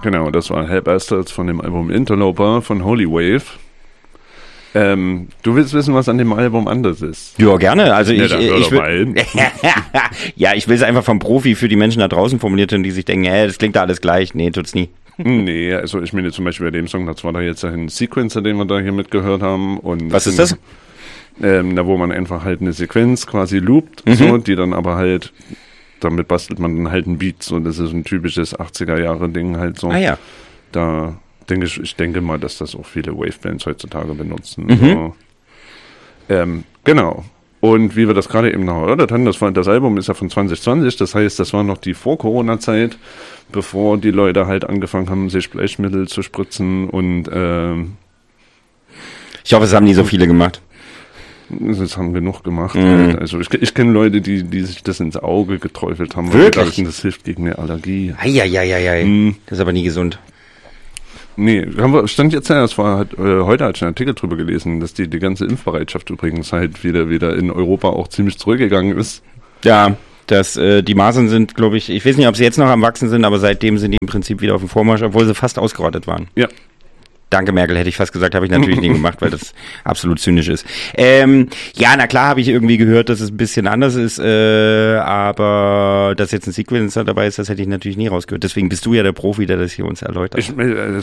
Genau, das war Hell Bastards von dem Album Interloper von Holy Wave. Du willst wissen, was an dem Album anders ist? Ja, gerne. Also Ja, ich will. Ja, ich will es einfach vom Profi für die Menschen da draußen formuliert und die sich denken, das klingt da alles gleich. Nee, tut's nie. Nee, also ich meine zum Beispiel bei dem Song, das war da jetzt ein Sequencer, den wir da hier mitgehört haben. Und was ist das? Wo man einfach halt eine Sequenz quasi loopt, so, die dann aber halt, damit bastelt man dann halt ein Beat, so, das ist ein typisches 80er-Jahre-Ding halt so. Ah ja. Da denke ich denke mal, dass das auch viele Wavebands heutzutage benutzen. So. Genau. Und wie wir das gerade eben noch erörtert haben, das Album ist ja von 2020, das heißt, das war noch die Vor-Corona-Zeit, bevor die Leute halt angefangen haben, sich Blechmittel zu spritzen und ich hoffe, es haben nie so viele gemacht. Das haben genug gemacht. Halt. Also ich kenne Leute, die sich das ins Auge geträufelt haben, weil Wirklich? die dachten, das hilft gegen eine Allergie. Eieieiei. Das ist aber nie gesund. Nee, stand jetzt ja, heute hatte ich einen Artikel drüber gelesen, dass die ganze Impfbereitschaft übrigens halt wieder in Europa auch ziemlich zurückgegangen ist. Ja, die Masern sind, glaube ich weiß nicht, ob sie jetzt noch am Wachsen sind, aber seitdem sind die im Prinzip wieder auf dem Vormarsch, obwohl sie fast ausgerottet waren. Ja. Danke, Merkel, hätte ich fast gesagt, habe ich natürlich nicht gemacht, weil das absolut zynisch ist. Ja, na klar habe ich irgendwie gehört, dass es ein bisschen anders ist, aber dass jetzt ein Sequencer dabei ist, das hätte ich natürlich nie rausgehört. Deswegen bist du ja der Profi, der das hier uns erläutert. Ich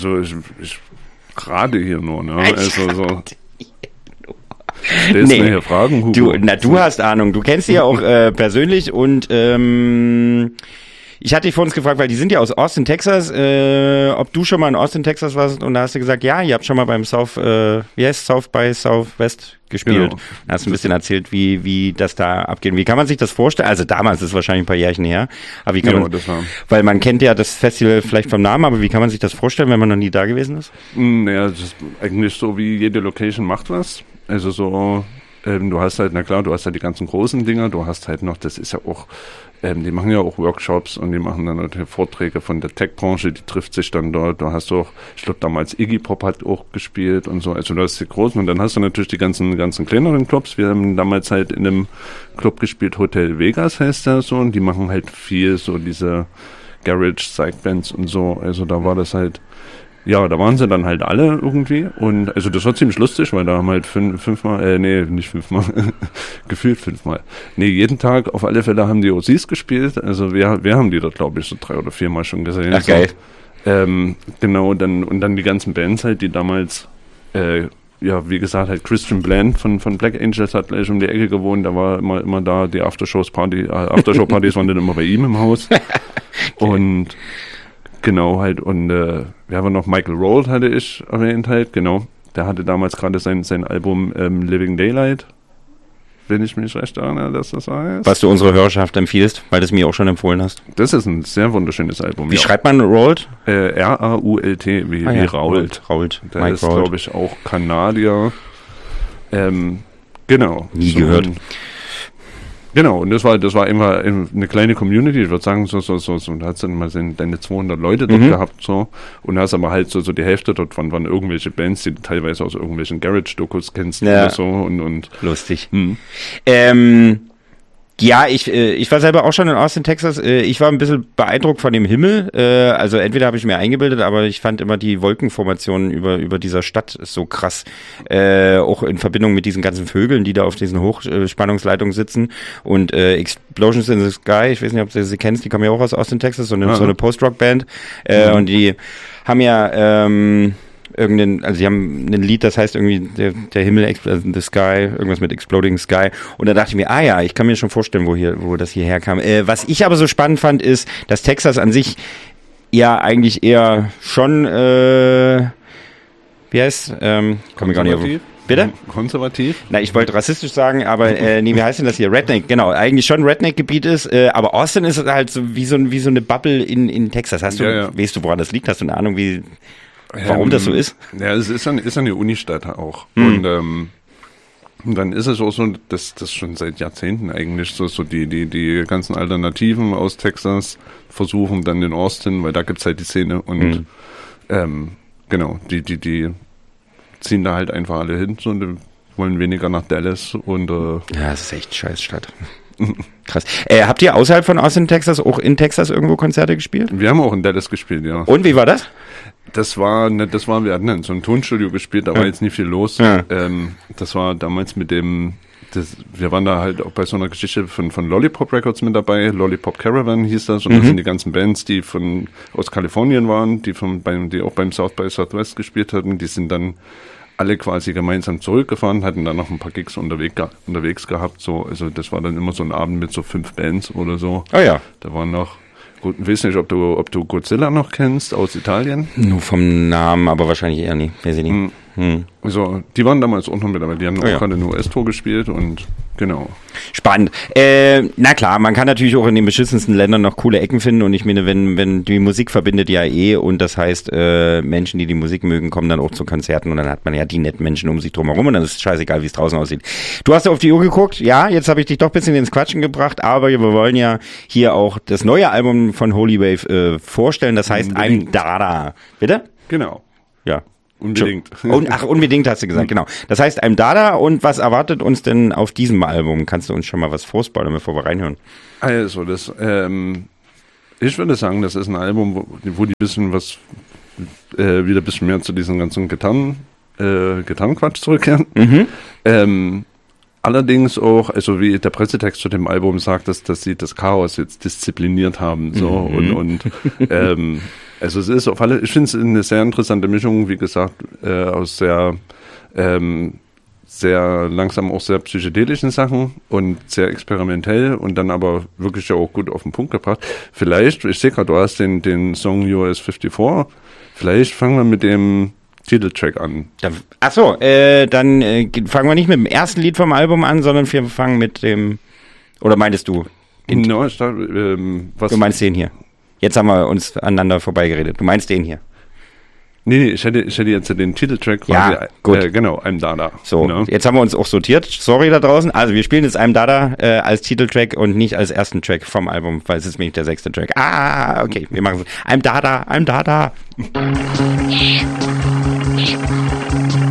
rate hier nur, ne? Also so. Stellst mir hier Fragen, Hugo? Du hast Ahnung, du kennst sie ja auch persönlich und ich hatte dich vor uns gefragt, weil die sind ja aus Austin, Texas, ob du schon mal in Austin, Texas warst und da hast du gesagt, ja, ihr habt schon mal beim South by Southwest gespielt. Genau. Da hast du ein bisschen erzählt, wie das da abgeht. Wie kann man sich das vorstellen? Also damals, das ist wahrscheinlich ein paar Jährchen her, aber wie kann weil man kennt ja das Festival vielleicht vom Namen, aber wie kann man sich das vorstellen, wenn man noch nie da gewesen ist? Naja, das ist eigentlich so, wie jede Location macht was. Also so, du hast halt, na klar, du hast halt die ganzen großen Dinger, du hast halt noch, das ist ja auch, die machen ja auch Workshops und die machen dann halt Vorträge von der Tech-Branche, die trifft sich dann dort. Du hast auch, ich glaube damals Iggy Pop hat auch gespielt und so, also du hast die großen und dann hast du natürlich die ganzen kleineren Clubs. Wir haben damals halt in einem Club gespielt, Hotel Vegas heißt der so, und die machen halt viel so diese Garage-Sidebands und so, also da war das halt, ja, da waren sie dann halt alle irgendwie und also das war ziemlich lustig, weil da haben halt gefühlt fünfmal. Nee, jeden Tag auf alle Fälle haben die OCs gespielt, also wir haben die dort, glaube ich, so 3 oder 4 Mal schon gesehen. Ach, geil. Genau, dann die ganzen Bands halt, die damals, wie gesagt, halt Christian Bland von Black Angels hat gleich um die Ecke gewohnt, da war immer da, die Aftershow-Partys waren dann immer bei ihm im Haus. Und genau, halt, und wir haben noch Michael Rold, hatte ich erwähnt halt, genau. Der hatte damals gerade sein Album Living Daylight, wenn ich mich recht erinnere, dass das heißt. Was du unserer Hörerschaft empfiehlst, weil du es mir auch schon empfohlen hast. Das ist ein sehr wunderschönes Album. Wie schreibt man Rold? R-A-U-L-T, wie Rault. Rault. Der ist, glaube ich, auch Kanadier. Genau. Nie gehört. Genau, und das war immer eine kleine Community, ich würde sagen, so, da hat's dann mal deine 200 Leute dort gehabt, so, und da hast aber halt so die Hälfte dort waren irgendwelche Bands, die du teilweise aus irgendwelchen Garage-Dokus kennst, oder so, und. Lustig. Ja, ich war selber auch schon in Austin, Texas. Ich war ein bisschen beeindruckt von dem Himmel. Also entweder habe ich mir eingebildet, aber ich fand immer die Wolkenformationen über dieser Stadt so krass. Auch in Verbindung mit diesen ganzen Vögeln, die da auf diesen Hochspannungsleitungen sitzen. Und Explosions in the Sky, ich weiß nicht, ob du sie kennst, die kommen ja auch aus Austin, Texas, so eine Post-Rock-Band. Und die haben ja sie haben ein Lied, das heißt irgendwie der Himmel, the Sky, irgendwas mit Exploding Sky. Und da dachte ich mir, ich kann mir schon vorstellen, wo das hierher kam. Was ich aber so spannend fand, ist, dass Texas an sich ja eigentlich eher schon, wie heißt, komm ich gar nicht auf. Bitte? Konservativ? Na, ich wollte rassistisch sagen, aber wie heißt denn das hier? Redneck, genau. Eigentlich schon Redneck-Gebiet ist, aber Austin ist halt so wie so eine Bubble in Texas. Weißt du, woran das liegt? Hast du eine Ahnung, warum das so ist? Ja, es ist eine Unistadt auch. Und dann ist es auch so, dass das schon seit Jahrzehnten eigentlich so die ganzen Alternativen aus Texas versuchen dann in Austin, weil da gibt's halt die Szene und genau, die ziehen da halt einfach alle hin und wollen weniger nach Dallas und ja, das ist echt scheiß Stadt. Krass. Habt ihr außerhalb von Austin, Texas auch in Texas irgendwo Konzerte gespielt? Wir haben auch in Dallas gespielt, ja. Und wie war das? Wir hatten in so einem Tonstudio gespielt, da war jetzt nicht viel los. Ja. Das war damals wir waren da halt auch bei so einer Geschichte von Lollipop Records mit dabei. Lollipop Caravan hieß das. Und das sind die ganzen Bands, die aus Kalifornien waren, die auch beim South by Southwest gespielt hatten. Die sind dann alle quasi gemeinsam zurückgefahren, hatten dann noch ein paar Gigs unterwegs gehabt. So, also das war dann immer so ein Abend mit so 5 Bands oder so. Ah ja. Da waren noch, gut, ich weiß nicht, ob du Godzilla noch kennst aus Italien. Nur vom Namen, aber wahrscheinlich eher nicht. Weiß ich nicht. Also, die waren damals auch noch mit, aber die haben auch gerade eine US-Tour gespielt und genau. Spannend. Na klar, man kann natürlich auch in den beschissensten Ländern noch coole Ecken finden und ich meine, wenn die Musik verbindet ja und das heißt, Menschen, die Musik mögen, kommen dann auch zu Konzerten und dann hat man ja die netten Menschen um sich drumherum und dann ist es scheißegal, wie es draußen aussieht. Du hast auf die Uhr geguckt, ja, jetzt habe ich dich doch ein bisschen ins Quatschen gebracht, aber wir wollen ja hier auch das neue Album von Holy Wave vorstellen, das heißt I'm Dada. Bitte? Genau. Ja. Unbedingt. Unbedingt hast du gesagt, genau. Das heißt, I'm Dada und was erwartet uns denn auf diesem Album? Kannst du uns schon mal was vorspoilern, bevor wir reinhören? Also, ich würde sagen, das ist ein Album, wo die bisschen wieder ein bisschen mehr zu diesem ganzen Gitarrenquatsch zurückkehren. Allerdings auch, also wie der Pressetext zu dem Album sagt, dass sie das Chaos jetzt diszipliniert haben, so und also es ist auf alle, ich finde es eine sehr interessante Mischung, wie gesagt, aus sehr langsam auch sehr psychedelischen Sachen und sehr experimentell und dann aber wirklich ja auch gut auf den Punkt gebracht. Vielleicht, ich sehe gerade, du hast den Song US 54, vielleicht fangen wir mit dem Titeltrack an. Achso, dann fangen wir nicht mit dem ersten Lied vom Album an, sondern wir fangen mit dem, oder meintest du? No, du meinst den hier. Jetzt haben wir uns aneinander vorbeigeredet. Du meinst den hier. Nee, ich hätte jetzt den Titeltrack quasi. Ja, gut. Genau, I'm Dada. So, ne? Jetzt haben wir uns auch sortiert. Sorry da draußen. Also wir spielen jetzt I'm Dada als Titeltrack und nicht als ersten Track vom Album, weil es ist nämlich der 6. Track. Okay, wir machen es. I'm Dada, I'm Dada.